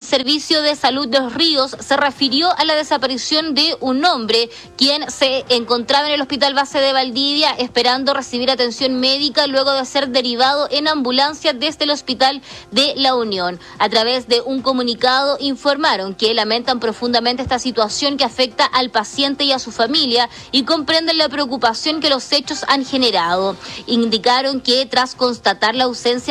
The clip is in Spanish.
Servicio de Salud de Los Ríos se refirió a la desaparición de un hombre quien se encontraba en el Hospital Base de Valdivia esperando recibir atención médica luego de ser derivado en ambulancia desde el Hospital de La Unión. A través de un comunicado informaron que lamentan profundamente esta situación que afecta al paciente y a su familia y comprenden la preocupación que los hechos han generado. Indicaron que tras constatar la ausencia